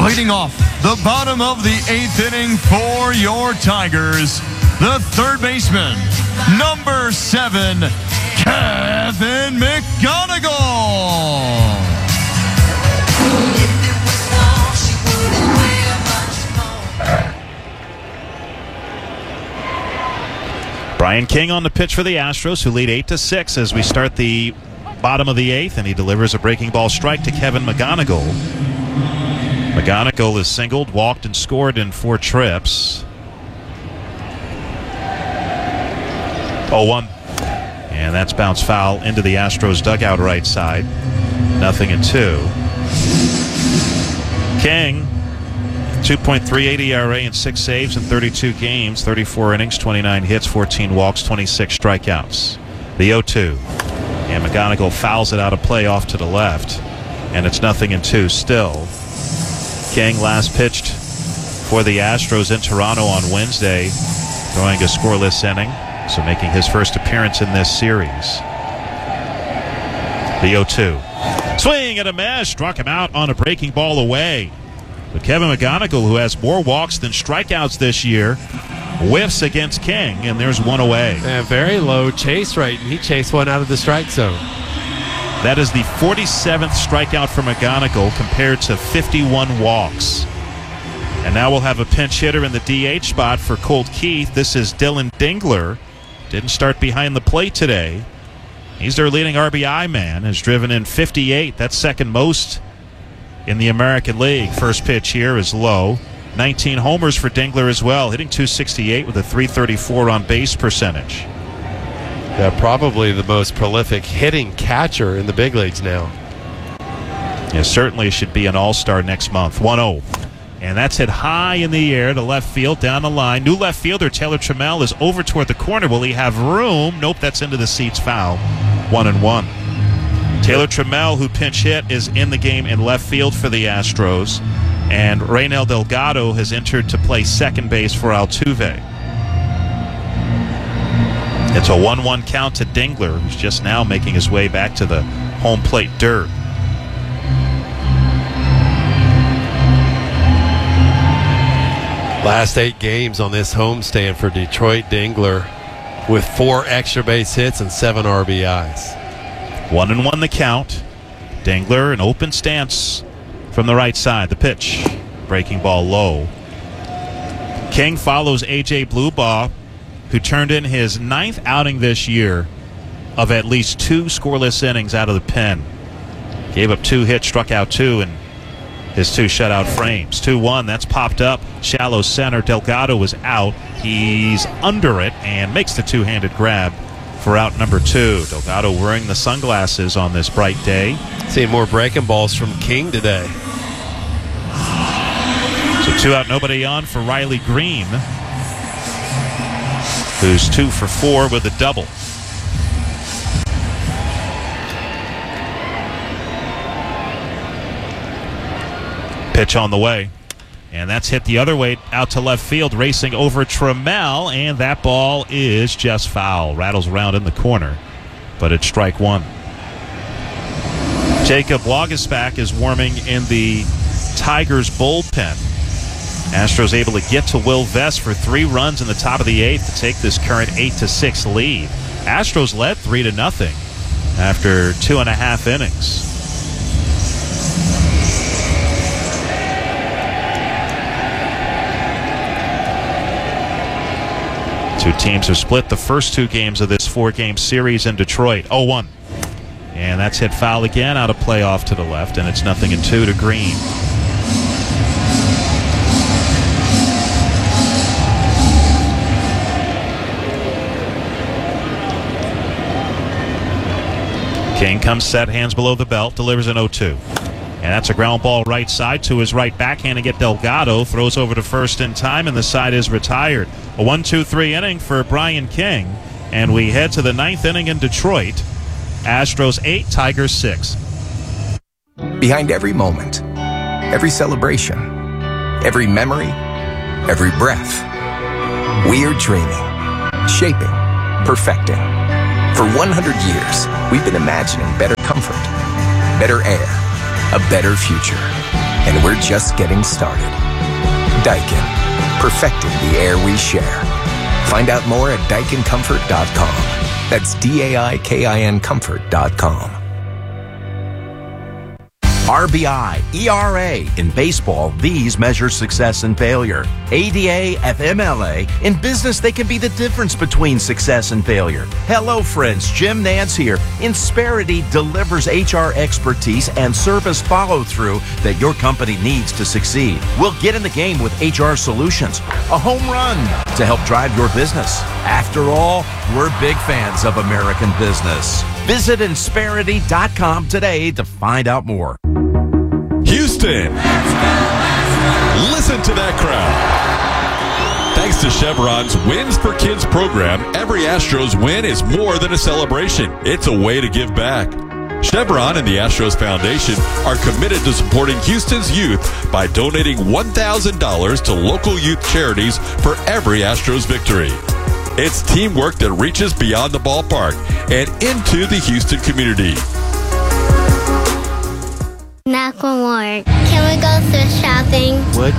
Leading off the bottom of the 8th inning for your Tigers, the third baseman, number 7, Kevin McGonigal. Brian King on the pitch for the Astros, who lead 8-6 as we start the bottom of the 8th, and he delivers a breaking ball strike to Kevin McGonigal. McGonigal is singled, walked, and scored in 4 trips. 0-1. And that's bounced foul into the Astros dugout right side. 0-2. King, 2.38 ERA and 6 saves in 32 games, 34 innings, 29 hits, 14 walks, 26 strikeouts. The 0-2. And McGonigal fouls it out of play off to the left. And it's 0-2 still. King last pitched for the Astros in Toronto on Wednesday, throwing a scoreless inning, so making his first appearance in this series. The 0-2. Swing and a miss, struck him out on a breaking ball away. But Kevin McGonigal, who has more walks than strikeouts this year, whiffs against King, and there's one away. Yeah, very low chase rate, and he chased one out of the strike zone. That is the 47th strikeout for McGonigal compared to 51 walks. And now we'll have a pinch hitter in the DH spot for Colt Keith. This is Dylan Dingler. Didn't start behind the plate today. He's their leading RBI man, has driven in 58. That's second most in the American League. First pitch here is low. 19 homers for Dingler as well, hitting .268 with a .334 on base percentage. Yeah, probably the most prolific hitting catcher in the big leagues now. Yeah, certainly should be an all-star next month. 1-0. And that's hit high in the air to left field, down the line. New left fielder Taylor Trammell is over toward the corner. Will he have room? Nope, that's into the seats, foul. 1-1. Taylor Trammell, who pinch hit, is in the game in left field for the Astros. And Reynel Delgado has entered to play second base for Altuve. It's a 1-1 count to Dingler, who's just now making his way back to the home plate dirt. Last 8 games on this homestand for Detroit, Dingler with 4 extra base hits and 7 RBIs. 1-1 the count. Dingler, an open stance from the right side. The pitch, breaking ball low. King follows A.J. Blubaugh, who turned in his 9th outing this year of at least 2 scoreless innings out of the pen. Gave up 2 hits, struck out 2, and his 2 shutout frames. 2-1, that's popped up. Shallow center. Delgado was out. He's under it and makes the two-handed grab for out number 2. Delgado wearing the sunglasses on this bright day. Seeing more breaking balls from King today. So 2 out, nobody on for Riley Green, who's 2 for 4 with a double. Pitch on the way. And that's hit the other way out to left field, racing over Trammell, and that ball is just foul. Rattles around in the corner, but it's strike 1. Jacob Waguespack is warming in the Tigers bullpen. Astros able to get to Will Vest for 3 runs in the top of the 8th to take this current 8-6 lead. Astros led 3-0 after 2.5 innings. Two teams have split the first 2 games of this 4-game series in Detroit. 0-1. And that's hit foul again, out of play off to the left, and it's 0-2 to Green. King comes set, hands below the belt, delivers an 0-2. And that's a ground ball right side to his right backhand to get Delgado. Throws over to first in time, and the side is retired. A 1-2-3 inning for Brian King. And we head to the 9th inning in Detroit. Astros 8, Tigers 6. Behind every moment, every celebration, every memory, every breath, we are dreaming, shaping, perfecting. For 100 years, we've been imagining better comfort, better air, a better future. and we're just getting started. Daikin, perfecting the air we share. Find out more at DaikinComfort.com. That's DAIKIN Comfort.com. RBI, ERA. In baseball, these measure success and failure. ADA, FMLA. In business, they can be the difference between success and failure. Hello, friends. Jim Nance here. Insperity delivers HR expertise and service follow-through that your company needs to succeed. We'll get in the game with HR solutions. A home run to help drive your business. After all, we're big fans of American business. Visit Insperity.com today to find out more. Houston, listen to that crowd. Thanks to Chevron's Wins for Kids program, every Astros win is more than a celebration. It's a way to give back. Chevron and the Astros Foundation are committed to supporting Houston's youth by donating $1,000 to local youth charities for every Astros victory. It's teamwork that reaches beyond the ballpark and into the Houston community. Knock on wood. Can we go thrift shopping? What?